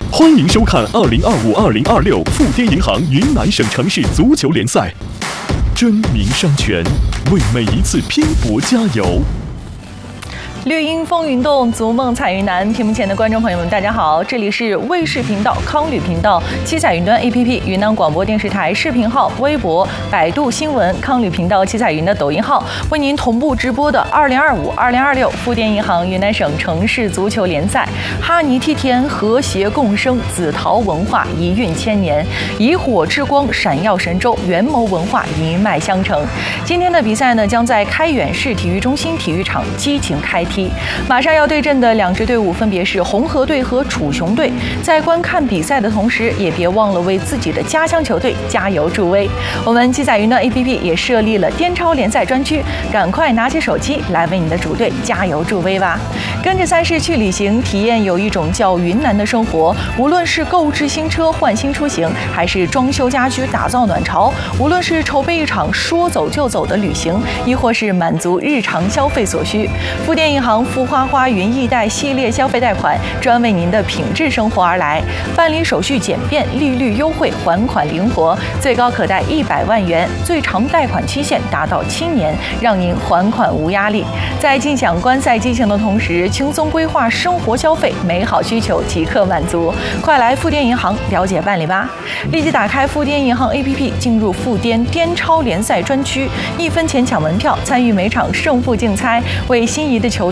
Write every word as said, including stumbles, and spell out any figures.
欢迎收看二零二五二零二六富滇银行云南省城市足球联赛。真名山泉，为每一次拼搏加油。 绿茵风云动，逐梦彩云南。屏幕前的观众朋友们，大家好，这里是卫视频道、康旅频道、七彩云端 A P P、云南广播电视台视频号、微博、百度新闻、康旅频道、七彩云的抖音号，为您同步直播的二零二五二零二六富滇银行云南省城市足球联赛。哈尼梯田和谐共生，紫桃文化一韵千年，以火之光闪耀神州，元谋文化一脉相承。今天的比赛呢，将在开远市体育中心体育场激情开踢。马上要对阵的两支队伍分别是红河队和楚雄队。在观看比赛的同时，也别忘了为自己的家乡球队加油助威。我们七彩云端 A P P 也设立了滇超联赛专区，赶快拿起手机来为你的主队加油助威吧！跟着赛事去旅行，体验有一种叫云南的生活。无论是购置新车换新出行，还是装修家居打造暖巢，无论是筹备一场说走就走的旅行，亦或是满足日常消费所需，富滇银行富花花云易贷系列消费贷款专为您的品质生活而来，办理手续简便，利率优惠，还款灵活，最高可贷一百万元，最长贷款期限达到七年，让您还款无压力。在尽享观赛激情的同时，轻松规划生活消费，美好需求即刻满足。快来富滇银行了解办理吧！立即打开富滇银行 A P P， 进入富滇滇超联赛专区，一分钱抢门票，参与每场胜负竞猜，为心仪的球